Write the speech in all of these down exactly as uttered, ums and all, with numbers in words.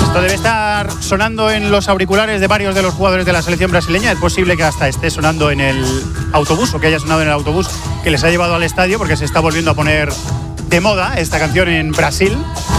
Esto debe estar sonando en los auriculares de varios de los jugadores de la selección brasileña. Es posible que hasta esté sonando en el autobús o que haya sonado en el autobús que les ha llevado al estadio, porque se está volviendo a poner de moda esta canción en Brasil.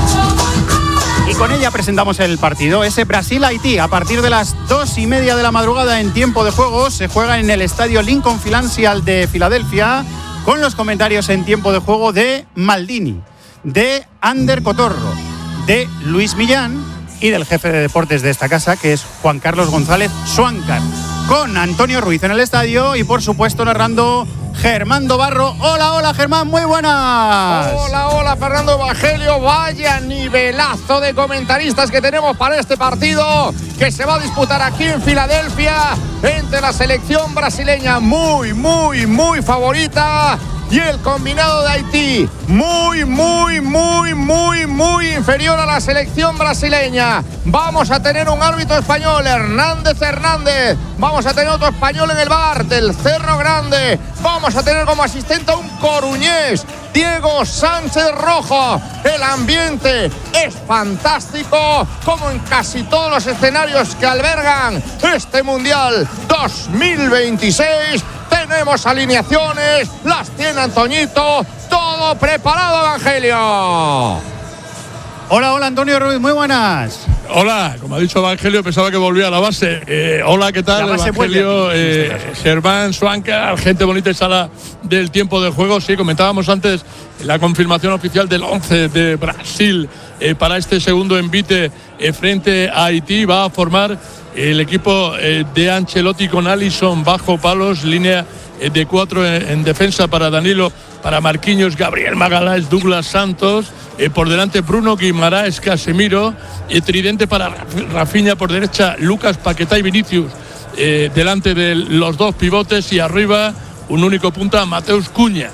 Y con ella presentamos el partido, ese Brasil-Haití. A partir de las dos y media de la madrugada en tiempo de juego se juega en el estadio Lincoln Financial de Filadelfia, con los comentarios en tiempo de juego de Maldini, de Ander Cotorro, de Luis Millán y del jefe de deportes de esta casa, que es Juan Carlos González Suáncar, con Antonio Ruiz en el estadio y por supuesto narrando Germán Dobarro. Hola, hola Germán, muy buenas. Hola, hola Fernando Evangelio. Vaya nivelazo de comentaristas que tenemos para este partido que se va a disputar aquí en Filadelfia entre la selección brasileña, muy, muy, muy favorita, y el combinado de Haití, muy, muy, muy, muy, muy inferior a la selección brasileña. Vamos a tener un árbitro español, Hernández Hernández. Vamos a tener otro español en el bar del Cerro Grande. Vamos a tener como asistente a un coruñés, Diego Sánchez Rojo. El ambiente es fantástico, como en casi todos los escenarios que albergan este Mundial dos mil veintiséis. Tenemos alineaciones, las tiene Antoñito, todo preparado, Evangelio. Hola, hola Antonio Ruiz, muy buenas. Hola, como ha dicho Evangelio, pensaba que volvía a la base. Eh, hola, ¿qué tal? Evangelio, eh, Germán, Suáncar, gente bonita y sala del tiempo de juego. Sí, comentábamos antes la confirmación oficial del once de Brasil eh, para este segundo envite eh, frente a Haití. Va a formar el equipo eh, de Ancelotti con Alisson bajo palos, línea eh, de cuatro en, en defensa para Danilo, para Marquinhos, Gabriel Magalhães, Douglas Santos, eh, por delante Bruno Guimaraes, Casemiro, eh, tridente para Rafinha, por derecha Lucas Paquetá y Vinicius, eh, delante de los dos pivotes, y arriba un único punta, Mateus Cunha.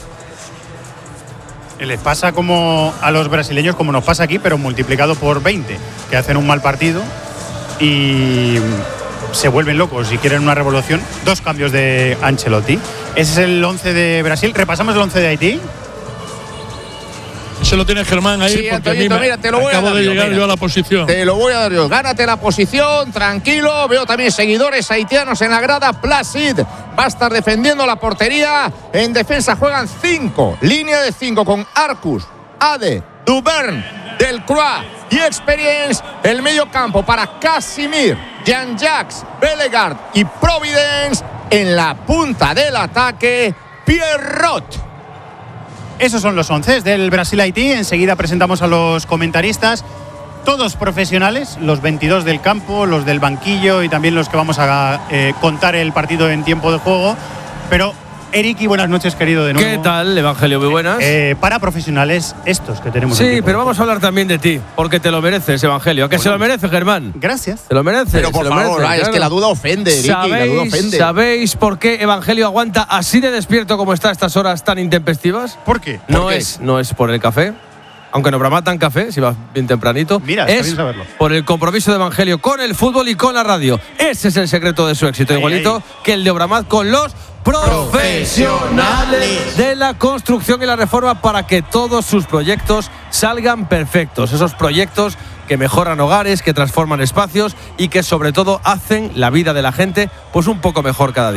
Les pasa como a los brasileños, como nos pasa aquí, pero multiplicado por veinte, que hacen un mal partido y se vuelven locos y quieren una revolución. Dos cambios de Ancelotti. Ese es el once de Brasil. ¿Repasamos el once de Haití? Se lo tiene Germán ahí, sí, porque Antonito, a mí mira, te lo voy acabo a dar de yo, llegar mira. yo a la posición. Te lo voy a dar yo. Gánate la posición, tranquilo. Veo también seguidores haitianos en la grada. Placid va a estar defendiendo la portería. En defensa juegan cinco. Línea de cinco con Arcus, Ade, Duvern, Delcroix y Experience. El medio campo para Casimir, Jean-Jacques, Bellegarde y Providence. En la punta del ataque, Pierrot. Esos son los once del Brasil-Haití. Enseguida presentamos a los comentaristas, todos profesionales, los veintidós del campo, los del banquillo y también los que vamos a eh, contar el partido en tiempo de juego. Pero Eriki, buenas noches, querido, de nuevo. ¿Qué tal, Evangelio? Muy buenas. Eh, para profesionales estos que tenemos. Sí, pero vamos a hablar también de ti, porque te lo mereces, Evangelio. ¿A que bueno, se lo merece, Germán? Gracias. Se lo merece. Pero por se favor, lo merece, ay, claro. Es que la duda ofende, Eriki, la duda ofende. ¿Sabéis por qué Evangelio aguanta así de despierto como está a estas horas tan intempestivas? ¿Por qué? No, ¿Por qué? Es, no es por el café, aunque nos bramatan café, si vas bien tempranito. Mira, está es bien saberlo. Por el compromiso de Evangelio con el fútbol y con la radio. Ese es el secreto de su éxito, ahí, igualito ahí. que el de Obramat con los profesionales de la construcción y la reforma, para que todos sus proyectos salgan perfectos. Esos proyectos que mejoran hogares, que transforman espacios y que sobre todo hacen la vida de la gente pues un poco mejor cada día.